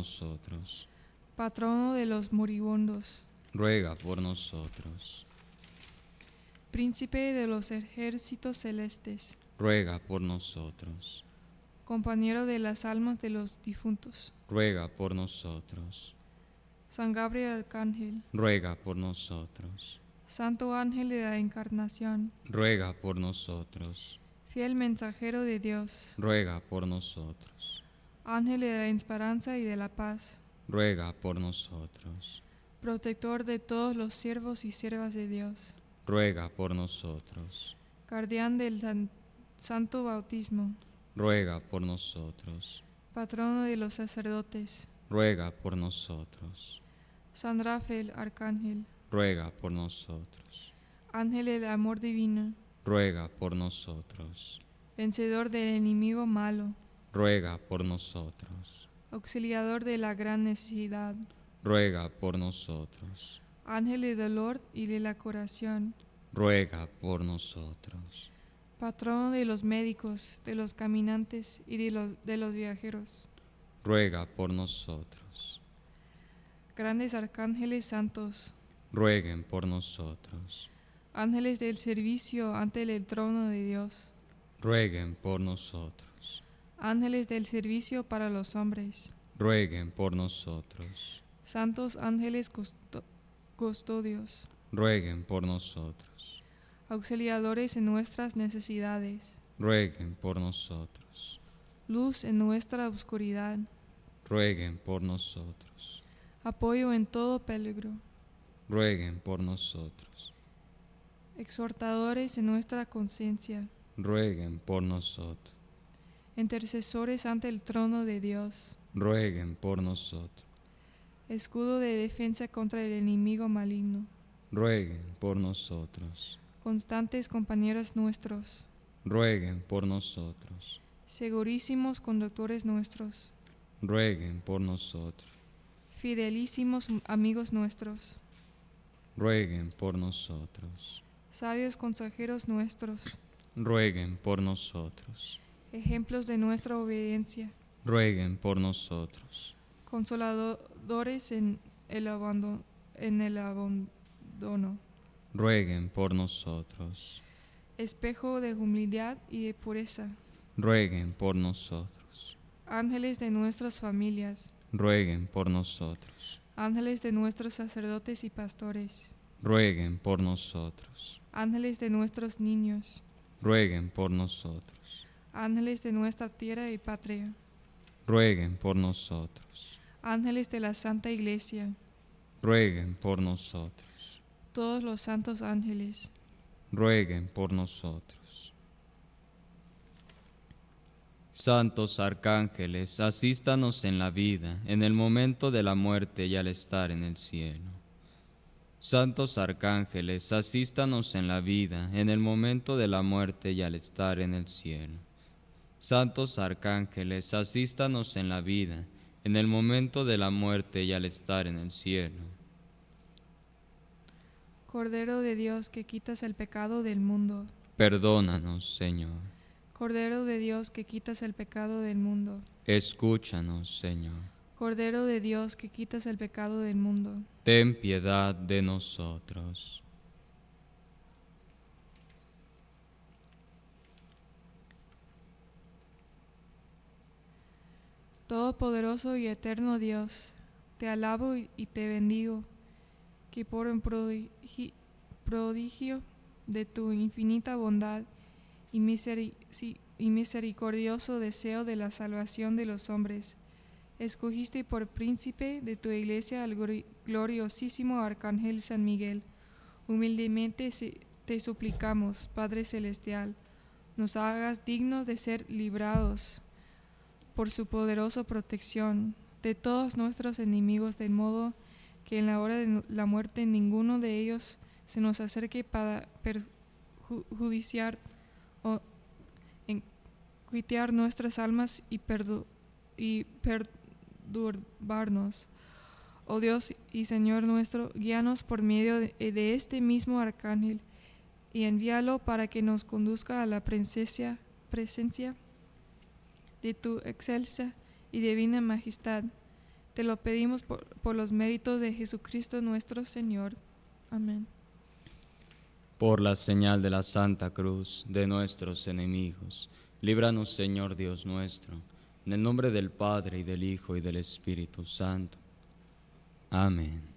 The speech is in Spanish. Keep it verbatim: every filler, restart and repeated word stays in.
nosotros. Patrono de los moribundos, Ruega por nosotros. Príncipe de los ejércitos celestes, Ruega por nosotros. compañero de las almas de los difuntos, Ruega por nosotros. San Gabriel Arcángel, Ruega por nosotros. Santo Ángel de la Encarnación, Ruega por nosotros. fiel mensajero de Dios, Ruega por nosotros. Ángel de la esperanza y de la paz, Ruega por nosotros. protector de todos los siervos y siervas de Dios, Ruega por nosotros. guardián del san- santo bautismo, Ruega por nosotros. patrono de los sacerdotes, Ruega por nosotros. San Rafael Arcángel, Ruega por nosotros. Ángel del amor divino, Ruega por nosotros. vencedor del enemigo malo, Ruega por nosotros. auxiliador de la gran necesidad, Ruega por nosotros. Ángel de dolor y de la curación, Ruega por nosotros. patrono de los médicos, de los caminantes y de los, de los viajeros, Ruega por nosotros. grandes arcángeles santos, Rueguen por nosotros. ángeles del servicio ante el trono de Dios, Rueguen por nosotros. ángeles del servicio para los hombres, Rueguen por nosotros. santos ángeles custo- custodios, Rueguen por nosotros. auxiliadores en nuestras necesidades, Rueguen por nosotros. luz en nuestra oscuridad, Rueguen por nosotros. apoyo en todo peligro, Rueguen por nosotros. exhortadores en nuestra conciencia, Rueguen por nosotros. intercesores ante el trono de Dios, Rueguen por nosotros. escudo de defensa contra el enemigo maligno, Rueguen por nosotros. constantes compañeros nuestros, Rueguen por nosotros. segurísimos conductores nuestros, Rueguen por nosotros. fidelísimos amigos nuestros, Rueguen por nosotros. sabios consejeros nuestros, Rueguen por nosotros. ejemplos de nuestra obediencia, Rueguen por nosotros. consoladores en el abandono, en el abandono, Rueguen por nosotros. espejo de humildad y de pureza, Rueguen por nosotros. ángeles de nuestras familias, Rueguen por nosotros. ángeles de nuestros sacerdotes y pastores, Rueguen por nosotros. ángeles de nuestros niños, Rueguen por nosotros. ángeles de nuestra tierra y patria, Rueguen por nosotros. ángeles de la Santa Iglesia, Rueguen por nosotros. todos los santos ángeles, Rueguen por nosotros. Santos arcángeles, asístanos en la vida, en el momento de la muerte y al estar en el cielo. Santos arcángeles, asístanos en la vida, en el momento de la muerte y al estar en el cielo. Santos arcángeles, asístanos en la vida, en el momento de la muerte y al estar en el cielo. Cordero de Dios que quitas el pecado del mundo, Perdónanos, Señor. Cordero de Dios que quitas el pecado del mundo, Escúchanos, Señor. Cordero de Dios que quitas el pecado del mundo, Ten piedad de nosotros. Todopoderoso y eterno Dios, te alabo y te bendigo, que por un prodigi- prodigio de tu infinita bondad y, miseri- si- y misericordioso deseo de la salvación de los hombres, escogiste por príncipe de tu iglesia al glori- gloriosísimo Arcángel San Miguel. Humildemente se- te suplicamos, Padre Celestial, nos hagas dignos de ser librados por su poderosa protección de todos nuestros enemigos, de modo que en la hora de la muerte ninguno de ellos se nos acerque para perjudiciar o enquitear nuestras almas y, perdu- y perturbarnos. Oh Dios y Señor nuestro, guíanos por medio de, de este mismo arcángel y envíalo para que nos conduzca a la presencia, presencia de tu excelsa y divina majestad, Te lo pedimos por, por los méritos de Jesucristo nuestro Señor. Amén. Por la señal de la Santa Cruz de nuestros enemigos, líbranos, Señor Dios nuestro, en el nombre del Padre, y del Hijo, y del Espíritu Santo. Amén.